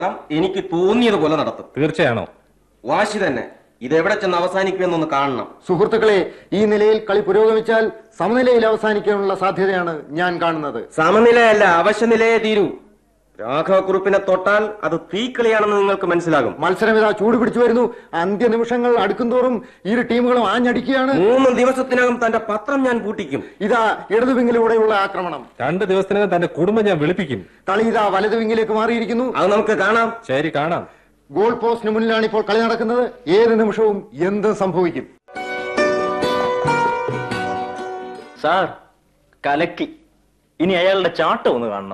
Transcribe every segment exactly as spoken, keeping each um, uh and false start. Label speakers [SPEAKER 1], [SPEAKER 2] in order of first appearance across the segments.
[SPEAKER 1] എനിക്ക് തോന്നിയതുപോലെ നടത്തും.
[SPEAKER 2] തീർച്ചയാണോ?
[SPEAKER 1] വാശി തന്നെ. ഇതെവിടെ ചെന്ന് അവസാനിക്കുമെന്നൊന്ന് കാണണം.
[SPEAKER 3] സുഹൃത്തുക്കളെ, ഈ നിലയിൽ കളി പുരോഗമിച്ചാൽ സമനിലയിൽ അവസാനിക്കാനുള്ള സാധ്യതയാണ് ഞാൻ കാണുന്നത്.
[SPEAKER 1] സമനിലയല്ല, അവശനിലയെ തീരൂ. രാഘവക്കുറുപ്പിനെ തൊട്ടാൽ അത് തീക്കളിയാണെന്ന് നിങ്ങൾക്ക് മനസ്സിലാകും.
[SPEAKER 3] മത്സരം ഇതാ ചൂട് പിടിച്ചു വരുന്നു. അന്ത്യനിമിഷങ്ങൾ അടുക്കുംതോറും ഇരു ടീമുകളും ആഞ്ഞടിക്കുകയാണ്.
[SPEAKER 1] മൂന്ന് ദിവസത്തിനകം തന്റെ പത്രം ഞാൻ പൂട്ടിക്കും.
[SPEAKER 3] ഇതാ ഇടതുവിങ്ങിലൂടെയുള്ള ആക്രമണം.
[SPEAKER 2] രണ്ട് ദിവസത്തിനകം തന്റെ കുടുംബം ഞാൻ വിളിപ്പിക്കും.
[SPEAKER 3] കളി ഇതാ വലതുവിങ്ങിലേക്ക് മാറിയിരിക്കുന്നു.
[SPEAKER 1] അത് നമുക്ക് കാണാം.
[SPEAKER 2] ശരി, കാണാം.
[SPEAKER 3] ഗോൾ പോസ്റ്റിന് മുന്നിലാണ് ഇപ്പോൾ കളി നടക്കുന്നത്. ഏത് നിമിഷവും എന്തും സംഭവിക്കും.
[SPEAKER 4] സാർ, കലക്കി. ഇനി അയാളുടെ ചാട്ടം ഒന്ന് കാണണം.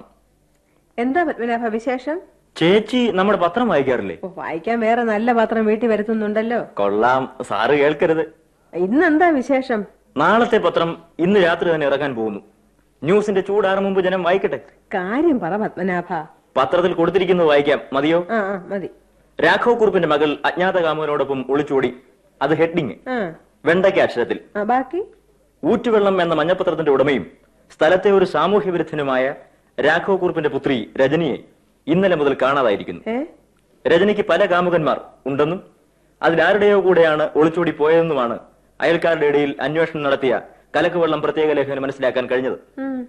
[SPEAKER 5] എന്താ പത്മനാഭ വിശേഷം?
[SPEAKER 4] ചേച്ചി നമ്മുടെ പത്രം വായിക്കാറില്ലേ?
[SPEAKER 5] വായിക്കാൻ വേറെ നല്ല പത്രം വീട്ടിൽ വരുത്തുന്നുണ്ടല്ലോ.
[SPEAKER 4] കൊള്ളാം. സാറ് കേൾക്കരുത്.
[SPEAKER 5] ഇന്നെന്താ വിശേഷം?
[SPEAKER 4] നാളത്തെ പത്രം ഇന്ന് രാത്രി തന്നെ ഇറക്കാൻ പോകുന്നു. ന്യൂസിന്റെ ചൂടാറും മുമ്പ് ജനം വായിക്കട്ടെ.
[SPEAKER 5] കാര്യം പറ പത്മനാഭ.
[SPEAKER 4] പത്രത്തിൽ കൊടുത്തിരിക്കുന്നത് വായിക്കാം. മതിയോ?
[SPEAKER 5] ആ മതി.
[SPEAKER 4] രാഘവ കുറുപ്പിന്റെ മകൾ അജ്ഞാത കാമുകനോടൊപ്പം ഒളിച്ചോടി. അത് ഹെഡിങ് വെണ്ടയ്ക്ക അക്ഷരത്തിൽ.
[SPEAKER 5] ബാക്കി
[SPEAKER 4] ഊറ്റുവെള്ളം എന്ന മഞ്ഞപത്രത്തിന്റെ ഉടമയും സ്ഥലത്തെ ഒരു സാമൂഹ്യ വിരുദ്ധനുമായ രാഘവ കുറുപ്പിന്റെ പുത്രി രജനിയെ ഇന്നലെ മുതൽ കാണാതായിരിക്കുന്നു. രജനിക്ക് പല കാമുകന്മാർ ഉണ്ടെന്നും അതിലാരുടെയോ കൂടെയാണ് ഒളിച്ചോടി പോയതെന്നുമാണ് അയൽക്കാരുടെ ഇടയിൽ അന്വേഷണം നടത്തിയ കലക്കുവെള്ളം പ്രത്യേക ലേഖനം മനസ്സിലാക്കാൻ കഴിഞ്ഞത്.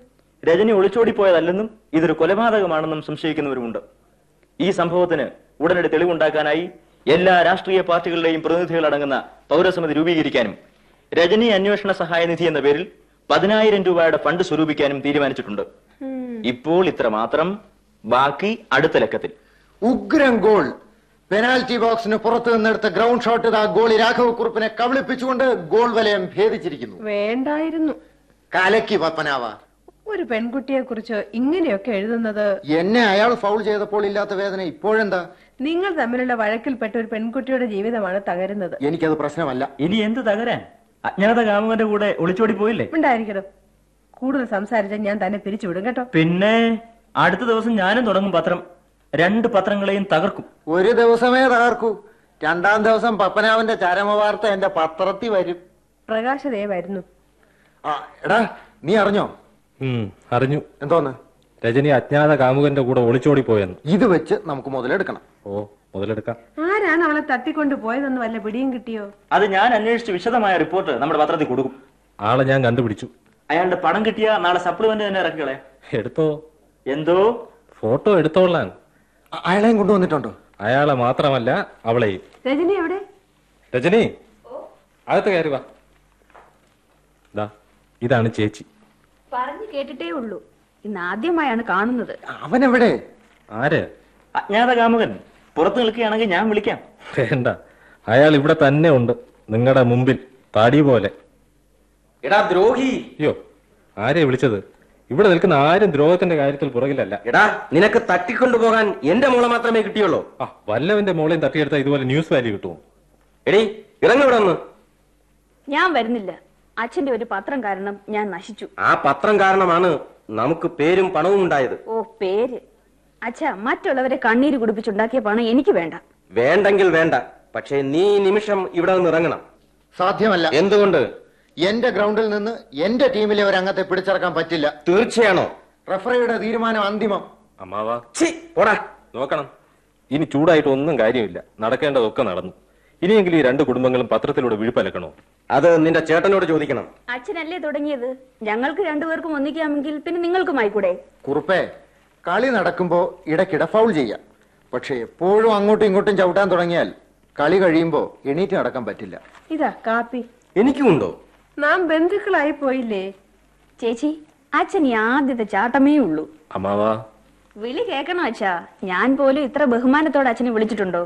[SPEAKER 4] രജനി ഒളിച്ചോടി പോയതല്ലെന്നും ഇതൊരു കൊലപാതകമാണെന്നും സംശയിക്കുന്നവരുമുണ്ട്. ഈ സംഭവത്തിന് ഉടനടി തെളിവുണ്ടാക്കാനായി എല്ലാ രാഷ്ട്രീയ പാർട്ടികളുടെയും പ്രതിനിധികൾ അടങ്ങുന്ന പൗരസമിതി രൂപീകരിക്കാനും രജനി അന്വേഷണ സഹായ നിധി എന്ന പേരിൽ പതിനായിരം രൂപയുടെ ഫണ്ട് സ്വരൂപിക്കാനും തീരുമാനിച്ചിട്ടുണ്ട്. ഇപ്പോൾ ഇത്ര മാത്രം. ബാക്കി അടുത്ത ലക്കത്തിൽ.
[SPEAKER 3] ഉഗ്രം ഗോൾ. പെനാൽറ്റി ബോക്സിന് പുറത്തു നിന്നെടുത്ത ഗ്രൗണ്ട് ഷോട്ട് ഇതാ ഗോളി രാഘവ കുറുപ്പിനെ കബളിപ്പിച്ചുകൊണ്ട് ഗോൾ വലയം ഭേദിച്ചിരിക്കുന്നു.
[SPEAKER 5] വേണ്ടായിരുന്നു.
[SPEAKER 3] കലക്കി പത്മനാഭ.
[SPEAKER 5] ഒരു പെൺകുട്ടിയെ കുറിച്ച് ഇങ്ങനെയൊക്കെ എഴുതുന്നത്.
[SPEAKER 3] എന്നെ അയാൾ ഫൗൾ ചെയ്തപ്പോൾ ഇല്ലാത്ത വേദന ഇപ്പോഴെന്താ?
[SPEAKER 5] നിങ്ങൾ തമ്മിലുള്ള വഴക്കിൽപ്പെട്ട ഒരു പെൺകുട്ടിയുടെ ജീവിതമാണ് തകരുന്നത്.
[SPEAKER 3] എനിക്കത് പ്രശ്നമല്ല.
[SPEAKER 4] ഇനി എന്ത് തകരാൻ? അജ്ഞാത കാമുകന്റെ കൂടെ ഒളിച്ചോടി പോയില്ലേ?
[SPEAKER 5] ഉണ്ടായിരിക്കണം. കൂടുതൽ സംസാരിച്ചാൽ ഞാൻ തന്നെ പിരിച്ചുവിടും കേട്ടോ.
[SPEAKER 4] പിന്നെ അടുത്ത ദിവസം ഞാനും തുടങ്ങും പത്രം. രണ്ട് പത്രങ്ങളെയും തകർക്കും.
[SPEAKER 3] ഒരു ദിവസമേ തകർക്കൂ. രണ്ടാം ദിവസം പപ്പനാവന്റെ ചരമവാർത്ത എന്റെ പത്രത്തിൽ വരും.
[SPEAKER 5] പ്രകാശതേ വരുന്നു.
[SPEAKER 3] ആ എടാ, നീ അറിഞ്ഞോ?
[SPEAKER 2] അറിഞ്ഞു.
[SPEAKER 3] എന്തോന്ന്?
[SPEAKER 2] രജനി അജ്ഞാത കാമുകന്റെ കൂടെ ഒളിച്ചോടി പോയെന്ന്.
[SPEAKER 3] ഇത് വെച്ച് നമുക്ക് മുതലെടുക്കണം.
[SPEAKER 2] ഓ, മുതലെടുക്കാം.
[SPEAKER 5] ആരാണ് അവളെ തട്ടിക്കൊണ്ട് പോയതെന്ന് വല്ല പിടിയും കിട്ടിയോ?
[SPEAKER 4] അത് ഞാൻ അന്വേഷിച്ച് വിശദമായ റിപ്പോർട്ട് നമ്മുടെ പത്രത്തിൽ കൊടുക്കും.
[SPEAKER 2] ആളെ ഞാൻ കണ്ടുപിടിച്ചു.
[SPEAKER 4] അയാളുടെ പടം കിട്ടിയ നാളെ സപ്ലിമെന്റ് തന്നെ ഇറക്കികളെ.
[SPEAKER 2] എടുത്തോ?
[SPEAKER 4] എന്തോ
[SPEAKER 2] ഫോട്ടോ എടുത്തോളാൻ.
[SPEAKER 3] അയാളെയും കൊണ്ടുവന്നിട്ടുണ്ടോ?
[SPEAKER 2] അയാളെ മാത്രമല്ല അവളെയും.
[SPEAKER 5] രജനി എവിടെ?
[SPEAKER 2] രജനി, അകത്ത് കയറി വാ. ഇതാണ് ചേച്ചി.
[SPEAKER 6] പറഞ്ഞു കേട്ടിട്ടേ ഉള്ളൂ. ഇന്ന് ആദ്യമായാണ് കാണുന്നത്.
[SPEAKER 3] അവനെവിടെ?
[SPEAKER 2] ആര്?
[SPEAKER 4] അജ്ഞാത കാമുകൻ. പുറത്തു നിൽക്കുകയാണെങ്കിൽ ഞാൻ വിളിക്കാം.
[SPEAKER 2] വേണ്ട, അയാൾ ഇവിടെ തന്നെ ഉണ്ട്, നിങ്ങളുടെ മുമ്പിൽ, താടി പോലെ.
[SPEAKER 1] എടാ ദ്രോഹി!
[SPEAKER 2] അയ്യോ, ആരെയാ വിളിച്ചത്? ഇവിടെ നിൽക്കുന്ന ആരും ദ്രോഹത്തിന്റെ കാര്യത്തിൽ പുറകിലല്ല.
[SPEAKER 1] എടാ, നിനക്ക് തട്ടിക്കൊണ്ടുപോകാൻ എന്റെ മോളെ മാത്രമേ കിട്ടിയുള്ളൂ.
[SPEAKER 2] ആ, വല്ലവന്റെ മോളെയും തട്ടിയെടുത്താൽ ഇതുപോലെ ന്യൂസ് വാല്യൂ കിട്ടുമോ?
[SPEAKER 1] എടീ, ഇറങ്ങിവിടെ ഒന്ന്.
[SPEAKER 6] ഞാൻ വരുന്നില്ല. അച്ഛന്റെ ഒരു പത്രം കാരണം ഞാൻ നശിച്ചു.
[SPEAKER 1] ആ പത്രം കാരണമാണ് നമുക്ക് പേരും പണവും ഉണ്ടായത്.
[SPEAKER 6] ഓ, പേര്. അച്ഛാ, മറ്റുള്ളവരെ കണ്ണീര് കുടിപ്പിച്ചുണ്ടാക്കിയ പണം എനിക്ക് വേണ്ട.
[SPEAKER 1] വേണ്ടെങ്കിൽ വേണ്ട, പക്ഷേ നീ നിമിഷം ഇവിടെ നിന്ന് ഇറങ്ങണം.
[SPEAKER 3] സാധ്യമല്ല.
[SPEAKER 1] എന്തുകൊണ്ട്?
[SPEAKER 3] എന്റെ ഗ്രൗണ്ടിൽ നിന്ന് എന്റെ ടീമിലെ ഒരു അംഗത്തെ പിടിച്ചിറക്കാൻ പറ്റില്ല.
[SPEAKER 1] തീർച്ചയാണോ?
[SPEAKER 3] റഫറിയുടെ തീരുമാനം അന്തിമം.
[SPEAKER 2] അമ്മാവാ,
[SPEAKER 1] പോടാ.
[SPEAKER 2] നോക്കണം, ഇനി ചൂടായിട്ട് ഒന്നും കാര്യമില്ല. നടക്കേണ്ടതൊക്കെ നടന്നു. ഇനിയെങ്കിലും ഈ രണ്ട് കുടുംബങ്ങളും പത്രത്തിലൂടെ വിഴുപ്പലക്കണോ?
[SPEAKER 1] അത് നിന്റെ ചേട്ടനോട് ചോദിക്കണം.
[SPEAKER 6] അച്ഛനല്ലേ തുടങ്ങിയത്. ഞങ്ങൾക്ക് രണ്ടുപേർക്കും ഒന്നിക്കാമെങ്കിൽ പിന്നെ നിങ്ങൾക്കുമായിക്കൂടെ?
[SPEAKER 3] കുറുപ്പേ, കളി നടക്കുമ്പോ ഇടയ്ക്കിടെ ഫൗൾ ചെയ്യാം. പക്ഷെ എപ്പോഴും അങ്ങോട്ടും ഇങ്ങോട്ടും ചവിട്ടാൻ തുടങ്ങിയാൽ കളി കഴിയുമ്പോ എണീറ്റ് നടക്കാൻ പറ്റില്ല.
[SPEAKER 5] ഇതാ കാപ്പി.
[SPEAKER 1] എനിക്കുണ്ടോ?
[SPEAKER 5] നാം ബന്ധുക്കളായി പോയില്ലേ?
[SPEAKER 6] ചേച്ചി, അച്ഛൻ ഈ ആദ്യത്തെ ചാട്ടമേ ഉള്ളൂ.
[SPEAKER 2] അമ്മാവാ,
[SPEAKER 6] വിളി കേൾക്കണോ അച്ഛാ? ഞാൻ പോലും ഇത്ര ബഹുമാനത്തോടെ അച്ഛനെ വിളിച്ചിട്ടുണ്ടോ?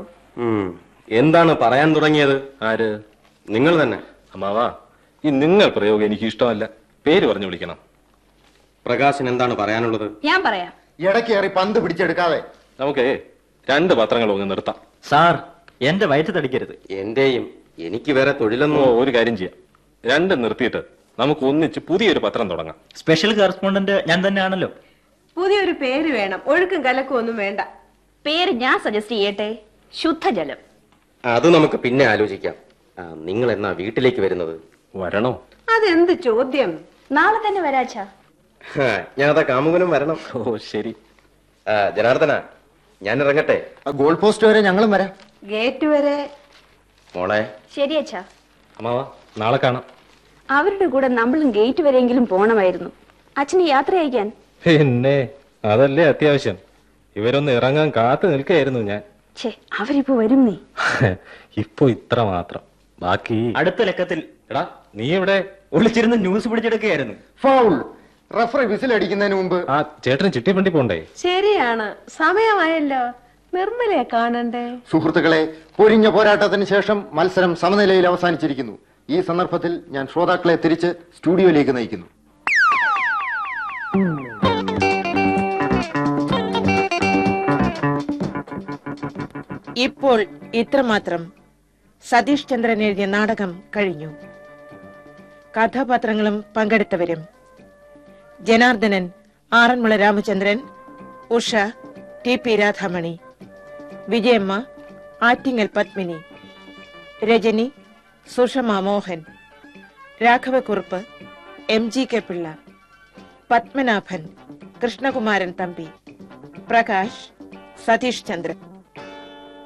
[SPEAKER 1] എന്താണ് പറയാൻ തുടങ്ങിയത്?
[SPEAKER 2] ആര്?
[SPEAKER 1] നിങ്ങൾ തന്നെ.
[SPEAKER 2] അമ്മാവാ, ഈ നിങ്ങൾ പ്രയോഗം എനിക്ക് ഇഷ്ടമല്ല. പേര് പറഞ്ഞു വിളിക്കണം.
[SPEAKER 1] പ്രകാശൻ എന്താണ് പറയാനുള്ളത്?
[SPEAKER 6] ഞാൻ പറയാം.
[SPEAKER 3] ഇടയ്ക്കേറി പന്ത് പിടിച്ചെടുക്കാതെ
[SPEAKER 2] നമുക്ക് രണ്ട് പത്രങ്ങൾ ഒന്ന് നിർത്താം.
[SPEAKER 4] സാർ, എന്റെ വയറ്റ് തടിക്കരുത്.
[SPEAKER 1] എന്റെയും. എനിക്ക് വേറെ തൊഴിലൊന്നും.
[SPEAKER 2] ഒരു കാര്യം ചെയ്യാം, രണ്ടും നിർത്തിയിട്ട് നമുക്ക് ഒന്നിച്ച് പുതിയൊരു പത്രം തുടങ്ങാം.
[SPEAKER 4] സ്പെഷ്യൽ കറസ്പോണ്ടന്റ് ഞാൻ തന്നെയാണല്ലോ.
[SPEAKER 5] പുതിയൊരു പേര് വേണം. ഒഴുക്കും കലക്കും ഒന്നും വേണ്ട.
[SPEAKER 6] പേര് ഞാൻ സജസ്റ്റ് ചെയ്യട്ടെ. ശുദ്ധജലം.
[SPEAKER 1] അത് നമുക്ക് പിന്നെ ആലോചിക്കാം. നിങ്ങൾ എന്നാ വീട്ടിലേക്ക് വരുന്നത്?
[SPEAKER 2] വരണോ?
[SPEAKER 5] അതെന്ത് ചോദ്യം?
[SPEAKER 6] നാളെ തന്നെ വരാച്ചാ.
[SPEAKER 1] ഞാൻ അതാ കാമുകനും വരണം.
[SPEAKER 2] ഓ ശരി.
[SPEAKER 1] ജനാർദ്ദന, ഞാൻ ഇറങ്ങട്ടെ.
[SPEAKER 3] ഗോൾ പോസ്റ്റ് വരെ ഞങ്ങളും വരാം.
[SPEAKER 5] ഗേറ്റ് വരെ.
[SPEAKER 1] മോളെ.
[SPEAKER 6] ശരി അച്ഛാ.
[SPEAKER 2] അമ്മാവ, നാളെ കാണാം.
[SPEAKER 6] അവരുടെ കൂടെ നമ്മളും ഗേറ്റ് വരെയെങ്കിലും പോണമായിരുന്നു. അച്ഛന് യാത്ര അയക്കാൻ.
[SPEAKER 2] പിന്നെ അതല്ലേ അത്യാവശ്യം. ഇവരൊന്ന് ഇറങ്ങാൻ കാത്തു നിൽക്കായിരുന്നു ഞാൻ.
[SPEAKER 6] ഛേ, അവരിപ്പോ വരും. നീ
[SPEAKER 2] ഇപ്പൊ ഇത്ര മാത്രം. ബാക്കി
[SPEAKER 4] അടുത്ത ലക്കത്തിൽ
[SPEAKER 2] എടാ, നീ ഇവിടെ
[SPEAKER 4] ഒളിച്ചിരുന്ന് ന്യൂസ് പിടിച്ചെടുക്കുകയായിരുന്നു.
[SPEAKER 3] ഫൗൾ. റഫറി വിസിലടിക്കുന്നതിന് മുമ്പ്
[SPEAKER 2] ആ ചേട്ടന് ചിട്ടിപ്പണ്ടി പോണ്ടേ?
[SPEAKER 5] ശരിയാണ്, സമയമായല്ലോ. നിർമ്മലയെ കാണണ്ടേ?
[SPEAKER 3] സുഹൃത്തുക്കളെ, പൊരിഞ്ഞ പോരാട്ടത്തിന് ശേഷം മത്സരം സമനിലയിൽ അവസാനിച്ചിരിക്കുന്നു. ഈ സന്ദർഭത്തിൽ ഞാൻ ശ്രോതാക്കളെ തിരിച്ച് സ്റ്റുഡിയോയിലേക്ക് നയിക്കുന്നു.
[SPEAKER 7] ഇപ്പോൾ ഇത്രമാത്രം. സതീഷ് ചന്ദ്രൻ എഴുതിയ നാടകം കഴിഞ്ഞു. കഥാപാത്രങ്ങളും പങ്കെടുത്തവരും: Janardhanan Aranmula Ramachandran, Usha T P Radhamani, Vijayamma Attingal Padmini, Rajani Sushma Mohan, രാഘവക്കുറുപ്പ് M G K Pillai, Padmanabhan Krishnakumaran Thampi, Prakash Satheesh Chandran.